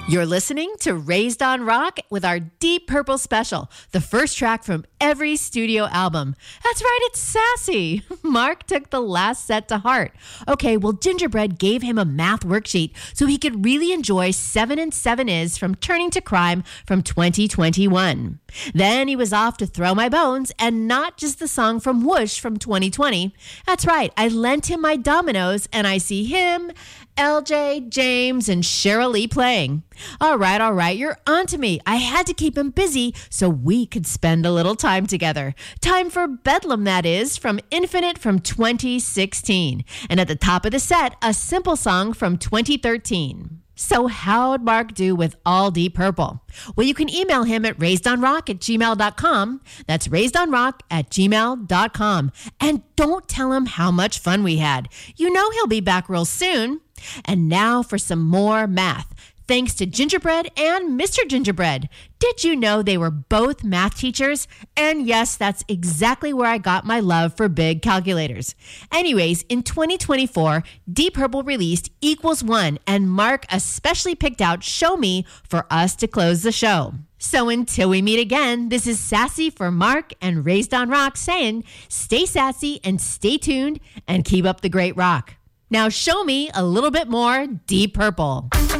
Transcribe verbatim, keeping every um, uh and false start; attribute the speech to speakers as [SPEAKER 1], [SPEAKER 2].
[SPEAKER 1] You're listening to Raised on Rock with our Deep Purple special, the first track from every studio album. That's right, it's Sassy. Mark took the last set to heart. Okay, well, Gingerbread gave him a math worksheet so he could really enjoy Seven and Seven Is from Turning to Crime from twenty twenty-one. Then he was off to Throw My Bones and not just the song from Whoosh from twenty twenty. That's right, I lent him my dominoes and I see him, L J, James, and Cheryl Lee playing. All right, all right, you're on to me. I had to keep him busy so we could spend a little time together. Time for Bedlam, that is, from Infinite from twenty sixteen. And at the top of the set, a simple song from twenty thirteen. So how'd Mark do with all Deep Purple? Well, you can email him at raisedonrock at gmail dot com. That's raisedonrock at gmail dot com. And don't tell him how much fun we had. You know he'll be back real soon. And now for some more math. Thanks to Gingerbread and Mister Gingerbread. Did you know they were both math teachers? And yes, that's exactly where I got my love for big calculators. Anyways, in twenty twenty-four, Deep Purple released Equals One, and Mark especially picked out Show Me for us to close the show. So until we meet again, this is Sassy for Mark and Raised on Rock saying, stay sassy and stay tuned and keep up the great rock. Now show me a little bit more Deep Purple.